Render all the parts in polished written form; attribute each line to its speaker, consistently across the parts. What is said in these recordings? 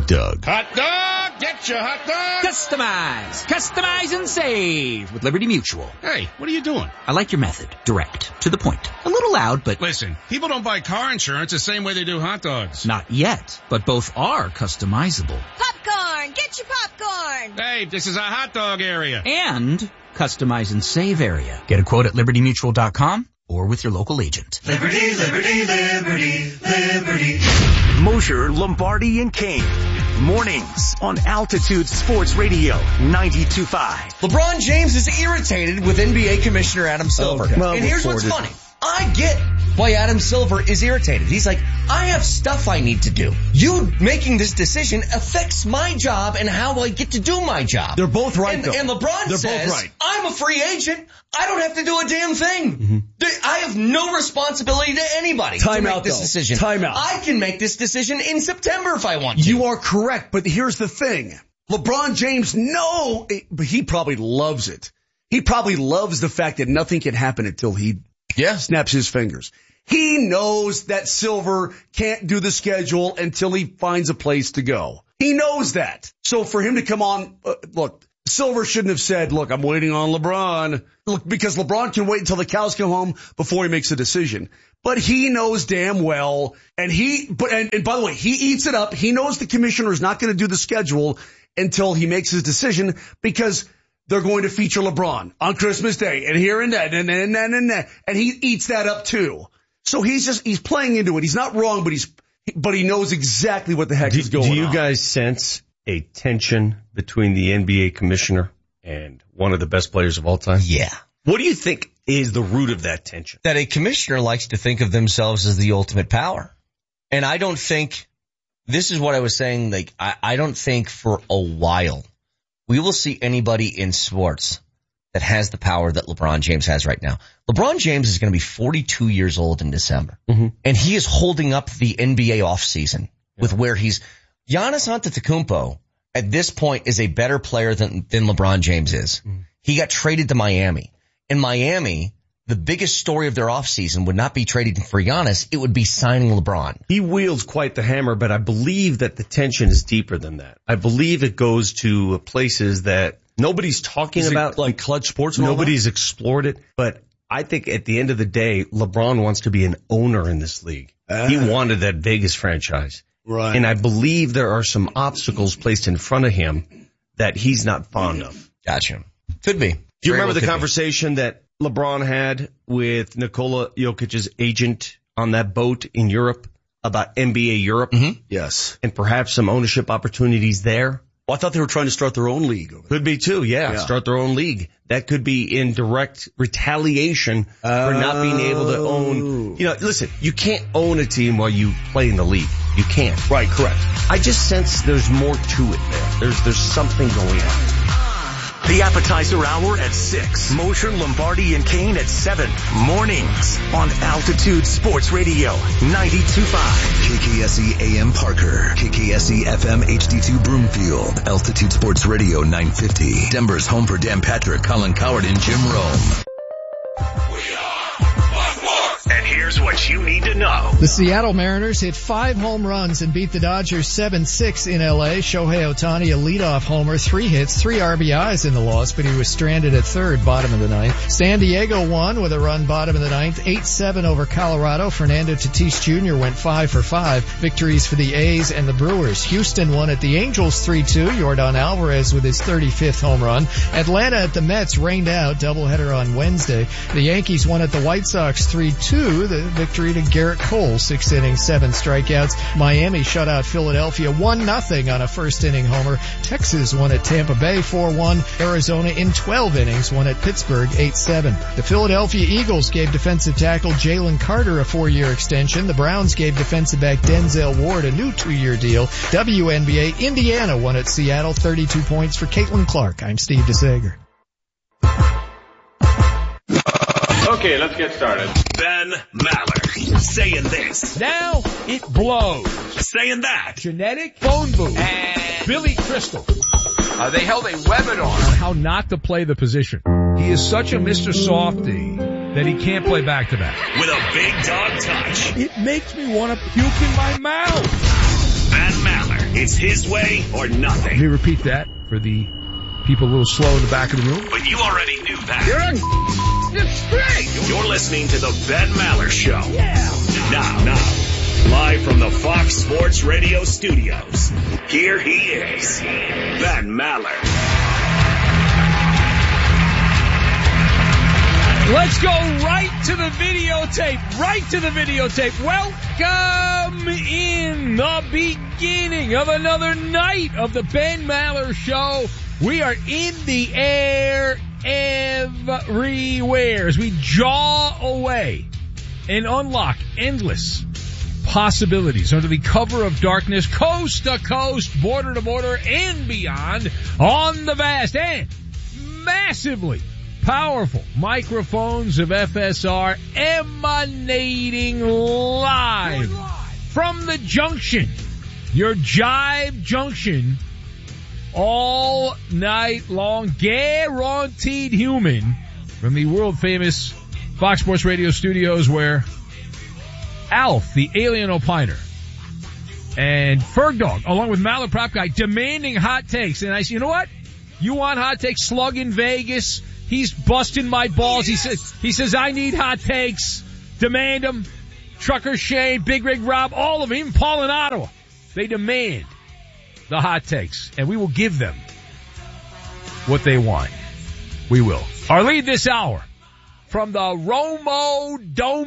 Speaker 1: Big Doug.
Speaker 2: Hot dog! Get your hot dog!
Speaker 3: Customize and save with Liberty Mutual.
Speaker 2: Hey, what are you doing?
Speaker 3: I like your method. Direct. To the point. A little loud, but...
Speaker 2: Listen, people don't buy car insurance the same way they do hot dogs.
Speaker 3: Not yet, but both are customizable.
Speaker 4: Popcorn! Get your popcorn!
Speaker 2: Hey, this is a hot dog area.
Speaker 3: And customize and save area. Get a quote at libertymutual.com or with your local agent.
Speaker 5: Liberty, liberty, liberty, liberty. Mosher, Lombardi, and Kane. Mornings on Altitude Sports Radio 92.5.
Speaker 6: LeBron James is irritated with NBA Commissioner Adam Silver.
Speaker 5: Okay. Well,
Speaker 6: and here's what's funny. I get why Adam Silver is irritated. He's like, I have stuff I need to do. You making this decision affects my job and how I get to do my job.
Speaker 7: They're both right, though.
Speaker 6: And LeBron
Speaker 7: They're
Speaker 6: says,
Speaker 7: both right.
Speaker 6: I'm a free agent. I don't have to do a damn thing. Mm-hmm. I have no responsibility to anybody to make this decision.
Speaker 7: Time out.
Speaker 6: I can make this decision in September if I want to.
Speaker 7: You are correct, but here's the thing. LeBron James, but he probably loves it. He probably loves the fact that nothing can happen until he snaps his fingers. He knows that Silver can't do the schedule until he finds a place to go. He knows that. So for him to come on, look, Silver shouldn't have said, look, I'm waiting on LeBron. Look, because LeBron can wait until the cows come home before he makes a decision. But he knows damn well, and by the way, he eats it up. He knows the commissioner is not going to do the schedule until he makes his decision because they're going to feature LeBron on Christmas Day and here and that and that. And he eats that up too. So he's playing into it. He's not wrong, but he knows exactly what the heck is going on.
Speaker 8: Do you guys sense a tension between the NBA commissioner and one of the best players of all time?
Speaker 6: Yeah.
Speaker 8: What do you think is the root of that tension?
Speaker 6: That a commissioner likes to think of themselves as the ultimate power. And I don't think, this is what I was saying, like, I don't think for a while we will see anybody in sports that has the power that LeBron James has right now. LeBron James is going to be 42 years old in December. Mm-hmm. And he is holding up the NBA offseason with where Giannis Antetokounmpo at this point is a better player than LeBron James is. Mm-hmm. He got traded to Miami. In Miami, the biggest story of their offseason would not be trading for Giannis. It would be signing LeBron.
Speaker 8: He wields quite the hammer, but I believe that the tension is deeper than that. I believe it goes to places that nobody's talking about,
Speaker 7: like Clutch Sports.
Speaker 8: Nobody's explored it, but I think at the end of the day, LeBron wants to be an owner in this league. He wanted that Vegas franchise.
Speaker 7: Right.
Speaker 8: And I believe there are some obstacles placed in front of him that he's not fond of.
Speaker 6: Gotcha. Could be.
Speaker 8: Do you remember the conversation that LeBron had with Nikola Jokic's agent on that boat in Europe about NBA Europe?
Speaker 7: Mm-hmm. Yes.
Speaker 8: And perhaps some ownership opportunities there?
Speaker 7: Well, I thought they were trying to start their own league.
Speaker 8: Could be too, yeah. Start their own league. That could be in direct retaliation for not being able to own. Listen, you can't own a team while you play in the league. You can't.
Speaker 7: Right, correct.
Speaker 8: I just sense there's more to it there. There's something going on.
Speaker 5: The appetizer hour at 6. Mosher, Lombardi, and Kane at 7. Mornings on Altitude Sports Radio 92.5.
Speaker 1: KKSE AM Parker. KKSE FM HD2 Broomfield. Altitude Sports Radio 950. Denver's home for Dan Patrick, Colin Coward, and Jim Rome.
Speaker 5: And here's what you need to know.
Speaker 9: The Seattle Mariners hit 5 home runs and beat the Dodgers 7-6 in L.A. Shohei Ohtani, a leadoff homer, 3 hits, 3 RBIs in the loss, but he was stranded at third, bottom of the ninth. San Diego won with a run, bottom of the ninth, 8-7 over Colorado. Fernando Tatis Jr. went 5 for 5. Victories for the A's and the Brewers. Houston won at the Angels 3-2. Yordan Alvarez with his 35th home run. Atlanta at the Mets rained out, doubleheader on Wednesday. The Yankees won at the White Sox 3-2. The victory to Garrett Cole, 6 innings, 7 strikeouts. Miami shut out Philadelphia 1-0 on a first inning homer. Texas won at Tampa Bay 4-1. Arizona in 12 innings won at Pittsburgh 8-7. The Philadelphia Eagles gave defensive tackle Jalen Carter a 4-year extension. The Browns gave defensive back Denzel Ward a new 2-year deal. WNBA, Indiana won at Seattle 32 points for Caitlin Clark. I'm Steve DeSager.
Speaker 10: Okay, let's get started.
Speaker 5: Ben Maller saying this.
Speaker 11: Now it blows.
Speaker 5: Saying that.
Speaker 11: Genetic phone booth. And Billy Crystal. They held a webinar on how not to play the position. He is such a Mr. Softy that he can't play back-to-back.
Speaker 5: With a big dog touch.
Speaker 11: It makes me want to puke in my mouth.
Speaker 5: Ben Maller
Speaker 12: It's his way or nothing.
Speaker 11: Let me repeat that for the people a little slow in the back of the room.
Speaker 12: But you already knew that. You're straight. You're listening to the Ben Maller Show. Yeah. Now, live from the Fox Sports Radio studios, here he is, Ben Maller.
Speaker 11: Let's go right to the videotape. Welcome in the beginning of another night of the Ben Maller Show. We are in the air everywhere as we jaw away and unlock endless possibilities under the cover of darkness, coast to coast, border to border, and beyond on the vast and massively powerful microphones of FSR emanating live from the junction, your Jive Junction, all night long, guaranteed human from the world famous Fox Sports Radio studios where Alf, the alien opiner, and Ferg Dog, along with Maller Prop Guy, demanding hot takes. And I said, you know what? You want hot takes? Slug in Vegas. He's busting my balls. Yes. He says, I need hot takes. Demand them. Trucker Shane, Big Rig Rob, all of them, even Paul in Ottawa. They demand the hot takes, and we will give them what they want. We will. Our lead this hour from the Romo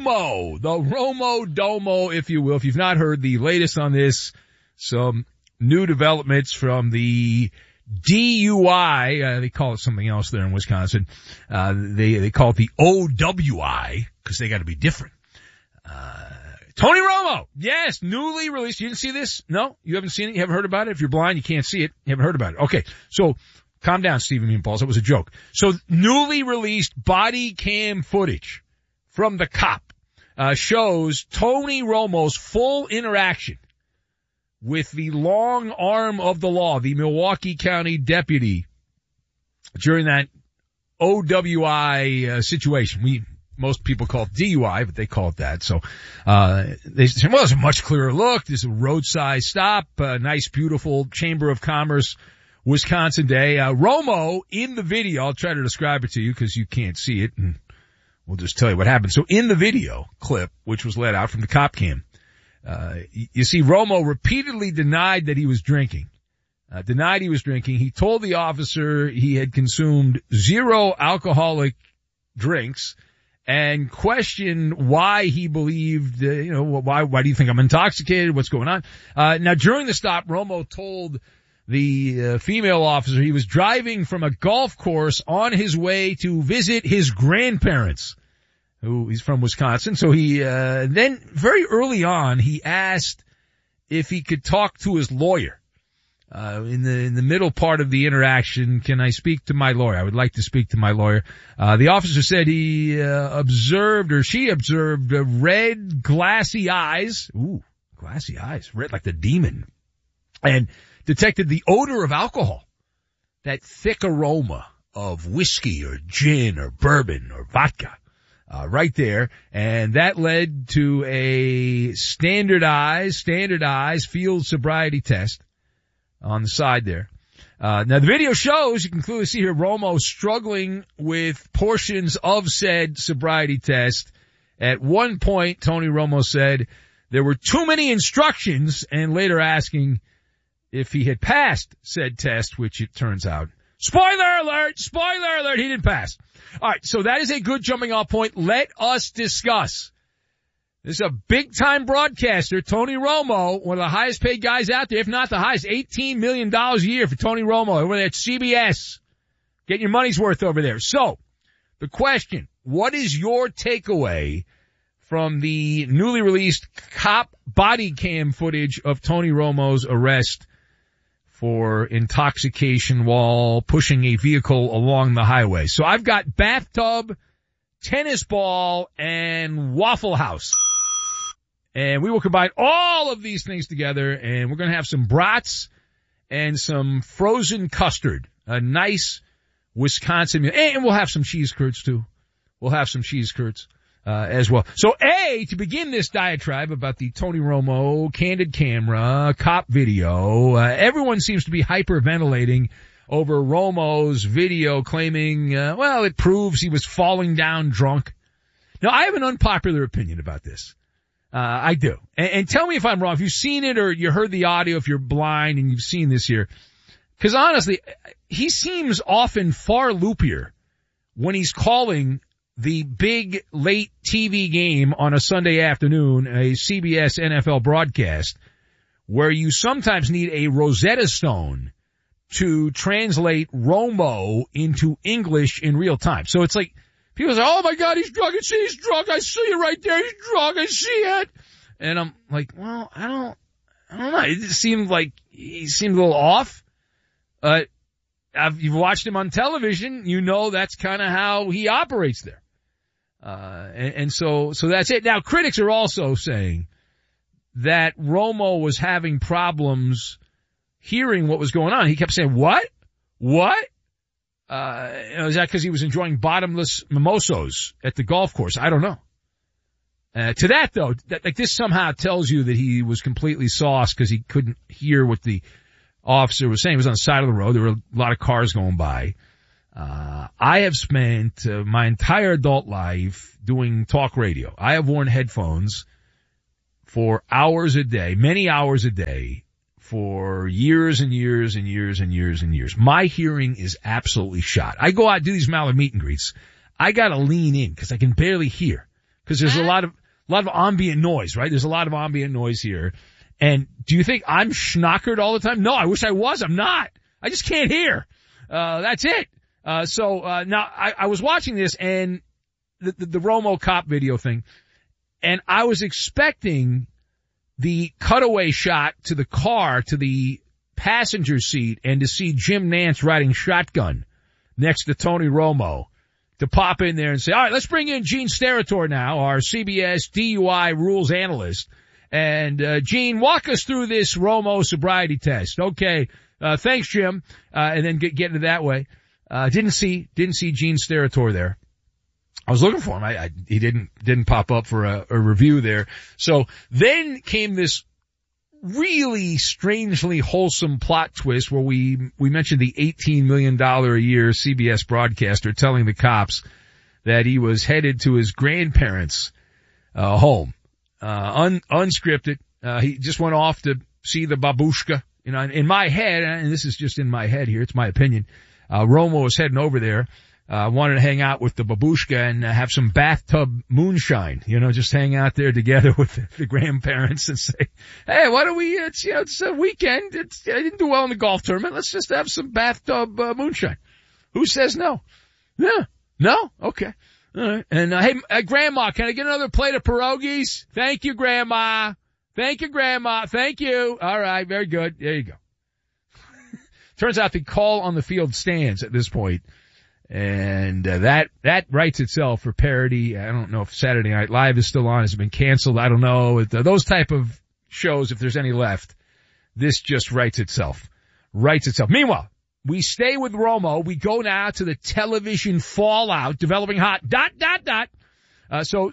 Speaker 11: Domo, if you will. If you've not heard the latest on this, some new developments from the DUI, they call it something else there in Wisconsin. They call it the OWI because they got to be different. Tony Romo, yes, newly released. You didn't see this? No? You haven't seen it? You haven't heard about it? If you're blind, you can't see it. You haven't heard about it. Okay. So calm down, Stephen Meanballs. That was a joke. So newly released body cam footage from the cop, shows Tony Romo's full interaction with the long arm of the law, the Milwaukee County deputy, during that OWI situation. Most people call it DUI, but they call it that. So, they say, well, it's a much clearer look. This is a roadside stop, nice, beautiful Chamber of Commerce, Wisconsin day. Romo in the video, I'll try to describe it to you because you can't see it, and we'll just tell you what happened. So in the video clip, which was let out from the cop cam, you see Romo repeatedly denied that he was drinking. He told the officer he had consumed 0 alcoholic drinks and questioned why he believed, why do you think I'm intoxicated? What's going on? Now during the stop, Romo told the female officer he was driving from a golf course on his way to visit his grandparents, who he's from Wisconsin. So he, then very early on, he asked if he could talk to his lawyer. In the middle part of the interaction, can I speak to my lawyer? I would like to speak to my lawyer. The officer said she observed red glassy eyes. Ooh, glassy eyes. Red like the demon. And detected the odor of alcohol. That thick aroma of whiskey or gin or bourbon or vodka. Right there. And that led to a standardized field sobriety test on the side there. Now the video shows, you can clearly see here, Romo struggling with portions of said sobriety test. At one point, Tony Romo said there were too many instructions, and later asking if he had passed said test, which it turns out, spoiler alert, he didn't pass. All right, so that is a good jumping off point. Let us discuss. This is a big-time broadcaster, Tony Romo, one of the highest-paid guys out there, if not the highest, $18 million a year for Tony Romo over there at CBS. Getting your money's worth over there. So, the question, what is your takeaway from the newly released cop body cam footage of Tony Romo's arrest for intoxication while pushing a vehicle along the highway? So I've got bathtub, tennis ball, and Waffle House. And we will combine all of these things together, and we're going to have some brats and some frozen custard. A nice Wisconsin meal. And we'll have some cheese curds, too. as well. So to begin this diatribe about the Tony Romo candid camera cop video, everyone seems to be hyperventilating over Romo's video claiming, it proves he was falling down drunk. Now, I have an unpopular opinion about this. I do. And tell me if I'm wrong. If you've seen it or you heard the audio, if you're blind and you've seen this here. Because honestly, he seems often far loopier when he's calling the big late TV game on a Sunday afternoon, a CBS NFL broadcast, where you sometimes need a Rosetta Stone to translate Romo into English in real time. So it's like, people say, oh my God, he's drunk. He's drunk. I see it right there. He's drunk. I see it. And I'm like, well, I don't know. It just seemed like he seemed a little off. You've watched him on television. You know that's kind of how he operates there. So that's it. Now, critics are also saying that Romo was having problems hearing what was going on. He kept saying, what? Is that because he was enjoying bottomless mimosos at the golf course? I don't know. To that though, this somehow tells you that he was completely sauced because he couldn't hear what the officer was saying. He was on the side of the road. There were a lot of cars going by. I have spent my entire adult life doing talk radio. I have worn headphones for hours a day, many hours a day, for years and years and years and years and years. My hearing is absolutely shot. I go out and do these Mallard meet and greets. I gotta lean in because I can barely hear. Because there's a lot of ambient noise, right? There's a lot of ambient noise here. And do you think I'm schnockered all the time? No, I wish I was. I'm not. I just can't hear. That's it. Now I was watching this and the Romo cop video thing, and I was expecting the cutaway shot to the car, to the passenger seat, and to see Jim Nantz riding shotgun next to Tony Romo to pop in there and say, all right, let's bring in Gene Steratore now, our CBS DUI rules analyst. And, Gene, walk us through this Romo sobriety test. Okay. Thanks, Jim. And then get into that way. Didn't see Gene Steratore there. I was looking for him. He didn't pop up for a review there. So then came this really strangely wholesome plot twist where we mentioned the $18 million a year CBS broadcaster telling the cops that he was headed to his grandparents' home. Unscripted. He just went off to see the babushka. You know, in my head, and this is just in my head here, it's my opinion, Romo was heading over there, wanted to hang out with the babushka and have some bathtub moonshine, just hang out there together with the grandparents and say, hey, why don't we, it's a weekend, I didn't do well in the golf tournament, let's just have some bathtub moonshine. Who says no? Yeah. No? Okay. All right. And, hey, Grandma, can I get another plate of pierogies? Thank you, Grandma. Thank you, Grandma. Thank you. All right. Very good. There you go. Turns out the call on the field stands at this point. And, that writes itself for parody. I don't know if Saturday Night Live is still on. Has it been canceled? I don't know. Those type of shows, if there's any left, this just writes itself. Meanwhile, we stay with Romo. We go now to the television fallout developing hot. So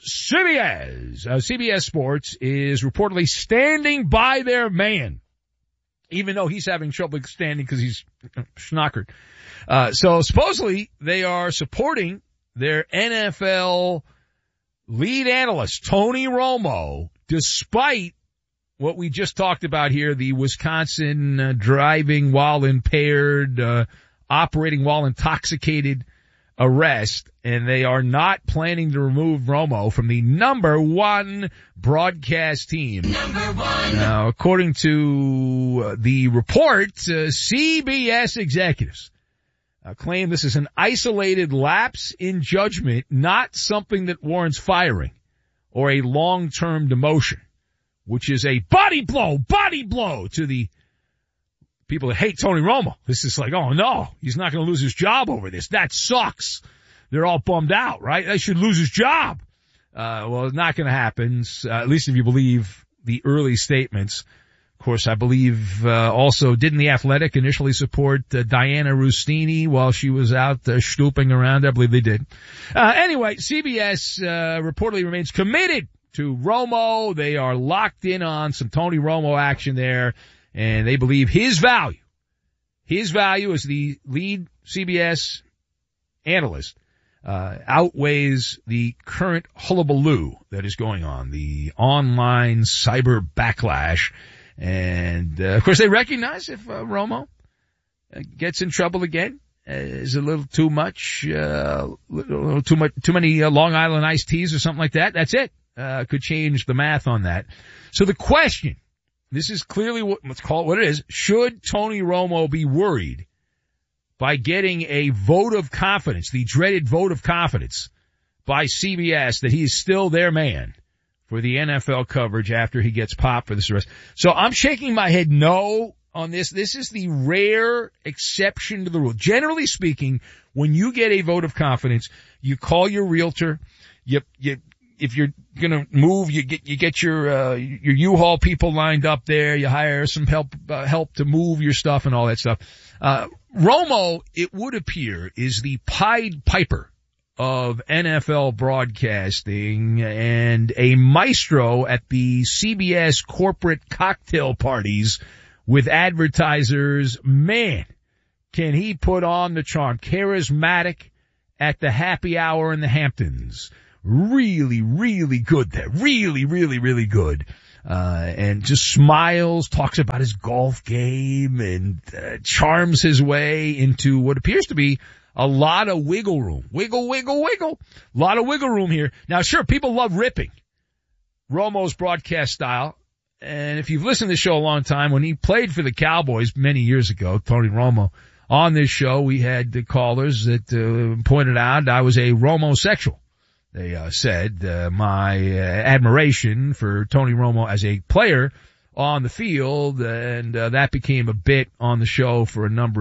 Speaker 11: CBS Sports is reportedly standing by their man, even though he's having trouble standing because he's schnockered. So supposedly they are supporting their NFL lead analyst, Tony Romo, despite what we just talked about here, the Wisconsin driving while impaired, operating while intoxicated arrest, and they are not planning to remove Romo from the number one broadcast team. Now, according to the report, CBS executives claim this is an isolated lapse in judgment, not something that warrants firing or a long-term demotion, which is a body blow to the people that hate Tony Romo. This is like, oh no, he's not going to lose his job over this. That sucks. They're all bummed out, right? They should lose his job. Well, it's not going to happen, at least if you believe the early statements Of course, I believe also didn't The Athletic initially support Diana Rustini while she was out stooping around? I believe they did. Anyway, CBS reportedly remains committed to Romo. They are locked in on some Tony Romo action there, and they believe his value as the lead CBS analyst outweighs the current hullabaloo that is going on, the online cyber backlash. And, of course, they recognize if Romo gets in trouble again, is a little too much, too many Long Island iced teas or something like that. That's it. Could change the math on that. So the question, this is clearly let's call it what it is. Should Tony Romo be worried by getting a vote of confidence, the dreaded vote of confidence by CBS that he is still their man for the NFL coverage after he gets popped for this arrest? So I'm shaking my head no on this. This is the rare exception to the rule. Generally speaking, when you get a vote of confidence, you call your realtor, if you're gonna move, you get your U-Haul people lined up there, you hire some help to move your stuff and all that stuff. Romo, it would appear, is the Pied Piper of NFL broadcasting and a maestro at the CBS corporate cocktail parties with advertisers. Man, can he put on the charm. Charismatic at the happy hour in the Hamptons. Really, really good there. Really, really, really good. And just smiles, talks about his golf game, and charms his way into what appears to be a lot of wiggle room. Wiggle, wiggle, wiggle. A lot of wiggle room here. Now, sure, people love ripping Romo's broadcast style. And if you've listened to the show a long time, when he played for the Cowboys many years ago, Tony Romo, on this show, we had the callers that pointed out I was a Romo-sexual. They said my admiration for Tony Romo as a player on the field, and that became a bit on the show for a number